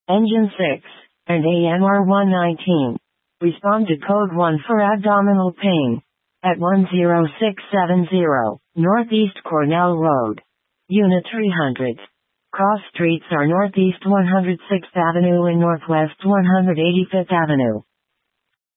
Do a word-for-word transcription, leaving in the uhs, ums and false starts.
Engine six, and A M R one nineteen. Respond to code one for abdominal pain. At one zero six seven zero, Northeast Cornell Road. Unit three hundred. Cross streets are Northeast one hundred sixth Avenue and Northwest one hundred eighty-fifth Avenue.